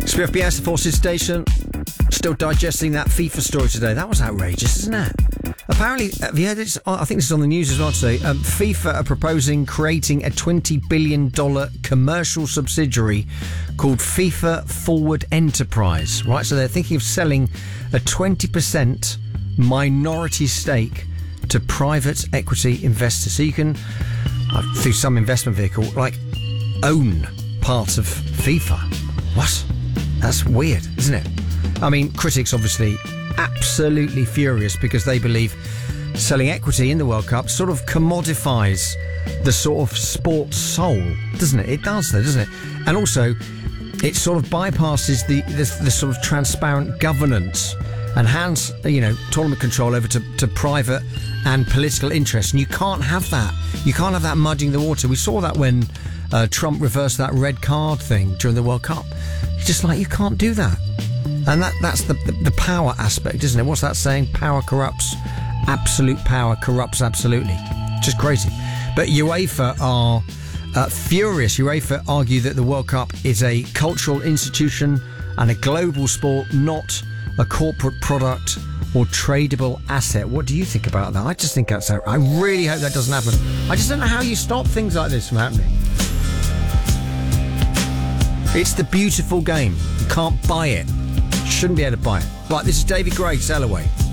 SBS, the Forces Station. Still digesting that FIFA story today. That was outrageous, isn't it? Apparently, have you heard this? I think this is on the news as well today. FIFA are proposing creating a $20 billion commercial subsidiary called FIFA Forward Enterprise. Right, so they're thinking of selling a 20% minority stake to private equity investors. So you can, through some investment vehicle, own part of FIFA. What? That's weird, isn't it? I mean, critics obviously absolutely furious because they believe selling equity in the World Cup sort of commodifies the sort of sports soul, doesn't it? It does, though, doesn't it? And also, it sort of bypasses the sort of transparent governance and hands, tournament control over to private and political interests. And you can't have that. You can't have that muddying the water. We saw that when Trump reversed that red card thing during the World Cup. It's just you can't do that. And that's the power aspect, isn't it? What's that saying? Power corrupts. Absolute power corrupts absolutely. Just crazy. But UEFA are furious. UEFA argue that the World Cup is a cultural institution and a global sport, not a corporate product or tradable asset. What do you think about that? I just think that's out. I really hope that doesn't happen. I just don't know how you stop things like this from happening. It's the beautiful game. You can't buy it. Shouldn't be able to buy it. Right, this is David Gray, Sail Away.